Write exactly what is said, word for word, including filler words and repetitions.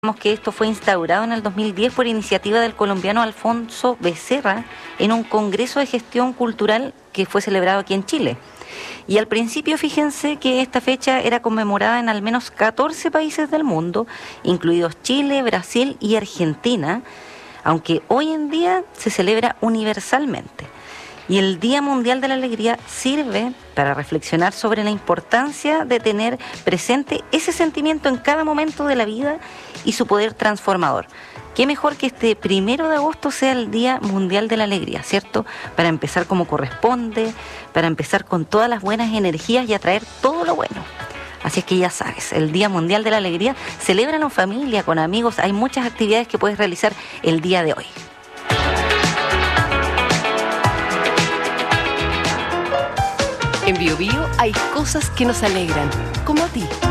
Que esto fue instaurado en el dos mil diez por iniciativa del colombiano Alfonso Becerra en un congreso de gestión cultural que fue celebrado aquí en Chile. Y al principio, fíjense que esta fecha era conmemorada en al menos catorce países del mundo, incluidos Chile, Brasil y Argentina, aunque hoy en día se celebra universalmente. Y el Día Mundial de la Alegría sirve para reflexionar sobre la importancia de tener presente ese sentimiento en cada momento de la vida y su poder transformador. Qué mejor que este primero de agosto sea el Día Mundial de la Alegría, ¿cierto? Para empezar como corresponde, para empezar con todas las buenas energías y atraer todo lo bueno. Así es que ya sabes, el Día Mundial de la Alegría, celébralo en familia, con amigos, hay muchas actividades que puedes realizar el día de hoy. En Bio Bio hay cosas que nos alegran, como a ti.